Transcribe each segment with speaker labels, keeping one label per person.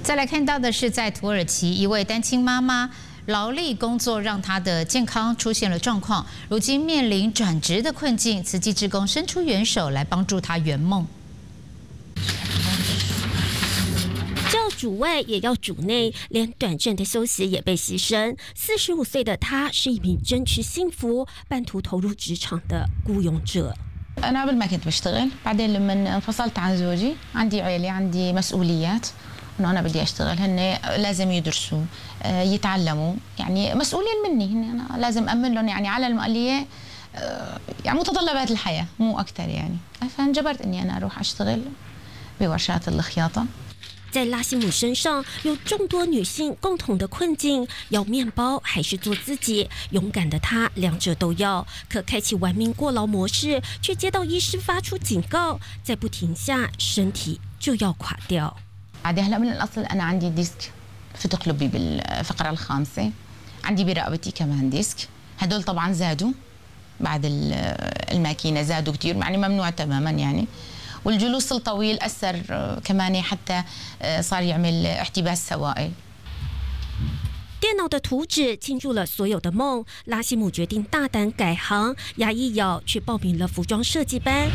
Speaker 1: 再来看到的是，在土耳其，一位单亲妈妈劳力工作让她的健康出现了状况，如今面临转职的困境，慈济志工伸出援手来帮助她圆梦。
Speaker 2: 要主外也要主内，连短暂的休息也被牺牲。45岁的她是一名争取幸福、半途投入职场的雇佣者。
Speaker 3: أنا قبل ما كنت بشتغل، بعدين لما انفصلت عن زوجي عندي عيلة عندي مسؤوليات إنه أنا بدي أشتغل هن لازم يدرسوا يتعلموا يعني مسؤولين مني هن أنا لازم أمن لهم يعني على المالية يعني متطلبات الحياة مو أكثر يعني فانجبرت إني أنا أروح أشتغل بورشات الخياطة。
Speaker 2: 在拉希姆身上有众多女性共同的困境，要面包还是做自己？勇敢的她两者都要，可开启玩命过劳模式，却接到医师发出警告，再不停下，身体就要垮掉。
Speaker 3: عادي هلا من الأصل أنا عندي ديسك في تقلبي بالفقرة الخامسة، عندي برقبتي كمان ديسك، هدول طبعا زادوا بعد الماكينة زادوا كتير يعني ممنوع تماما يعني. والجلوس الطويل أثر كمان حتى صار يعمل احتباس سوائل。
Speaker 2: 电脑的图纸倾注了所有的梦，拉希姆决定大胆改行，牙一咬却报名了服装设计班。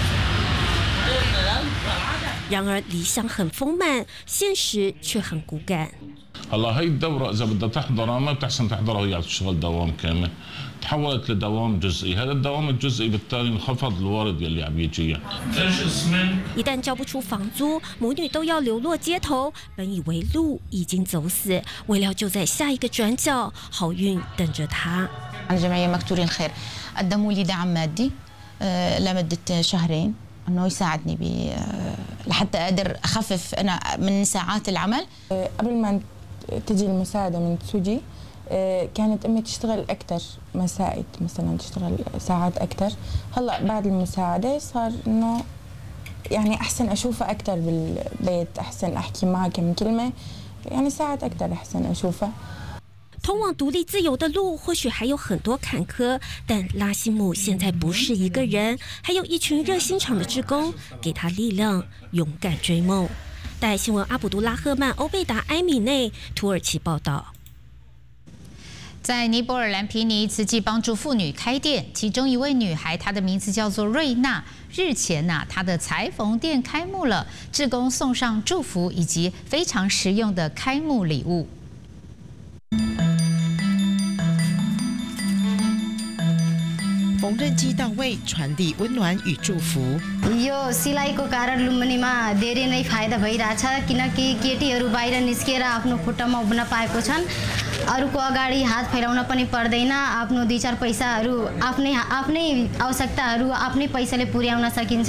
Speaker 2: 然而理想很丰满，现实却很骨感。
Speaker 4: هلا هي الدورة إذا بدها تحضرها ما بتحسن تحضرها وهي تشتغل دوام كامل، تحولت لدوام جزئي، هذا الدوام الجزئي بالتالي انخفض الورد يلي عم يجي。
Speaker 2: 一旦交不出房租，母女都要流落街头。本以为路已经走死，未料就在下一个转角，好运等着她。
Speaker 3: الجمعية مكتورين خير قدموا لي دعم مادي لمدة شهرين انه يساعدني لحتى اقدر اخفف انا من ساعات العمل. قبل ما تجي المساعدة من سوجي كانت امي تشتغل اكثر مسائد مثلا تشتغل ساعات اكثر. هلا بعد المساعدة صار انه يعني احسن اشوفها اكثر بالبيت، احسن احكي معها كم كلمة يعني ساعات اكثر احسن اشوفها。
Speaker 2: 通往独立自由的路或许还有很多坎坷，但拉希姆现在不是一个人，还有一群热心肠的志工给他力量，勇敢追梦。带新闻阿卜杜拉赫曼、欧贝达、埃米内，土耳其报道。
Speaker 1: 在尼泊尔兰皮尼，慈济帮助妇女开店，其中一位女孩，她的名字叫做瑞娜。日前她的裁缝店开幕了，志工送上祝福以及非常实用的开幕礼物。
Speaker 5: 缝纫机到位，传递温暖与祝福。
Speaker 6: यो सिलाइको कारण लुम्बिनीमा धेरै नै फाइदा भइरहेछ किनकि केटीहरू बाहिर निस्केर आफ्नो खुट्टामा उभिन पाएको छन्। अरूको अगाडि हात फैलाउन पनि पर्दैन। आफ्नो 2-4 पैसाहरू आफ्नै आवश्यकताहरू आफ्नै पैसाले पुर्याउन सकिन्छ।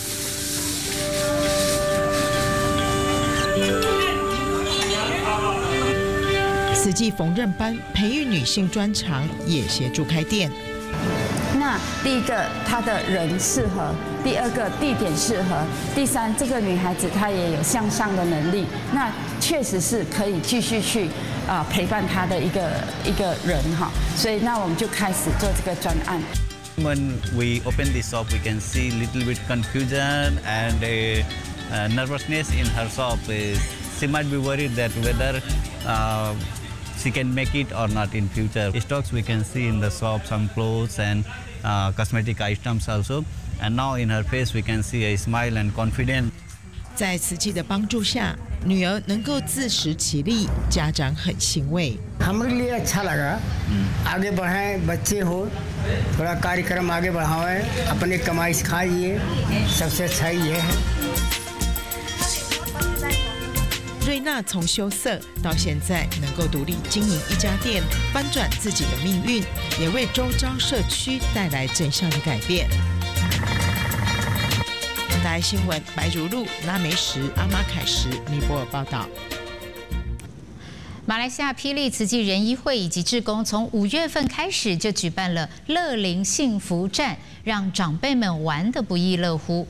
Speaker 5: 慈济缝纫班培育女性专长，也协助开店。
Speaker 7: 那第一个，她的人适合；第二个，地点适合；第三，这个女孩子她也有向上的能力，那确实是可以继续去陪伴她的一个人哈。所以那我们就开始做这个专案。
Speaker 8: When we open the shop, we can see little bit confusion and nervousness in her shop. She might be worried that whether she can make it or not in future. Stocks we can see in the shop, some clothes and cosmetic items also. And now in her face we can see a smile and confidence.
Speaker 5: 在慈济的帮助下，女儿能够自食其力，家长很欣慰。
Speaker 9: हमारे लिए अच्छा लगा, आगे बढ़ाएं, बच्चे हो, थोड़ा कार्यक्रम आगे बढ़ाएं, अपनी कमाई सिखाइए, सबसे अच्छा ये है。
Speaker 5: 瑞娜从羞涩到现在能够独立经营一家店，翻转自己的命运，也为周遭社区带来正向的改变。台新闻白如露、拉梅什、阿马凯什，尼泊尔报道。
Speaker 1: 马来西亚霹雳慈济人医会以及志工从5月份开始就举办了乐龄幸福站，让长辈们玩得不亦乐乎。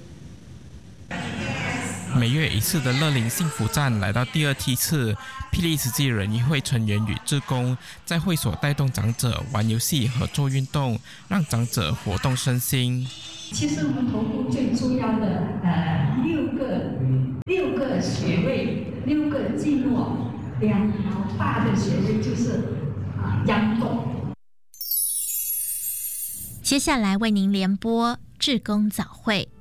Speaker 10: 每月一次的乐龄幸福站来到第2梯次，霹雳慈济人医会成员与志工在会所带动长者玩游戏和做运动，让长者活动身心。
Speaker 11: 其实我们头部最重要的6个穴位 6个寂寞2条大的穴位就是阳洞。
Speaker 2: 接下来为您联播志工早会。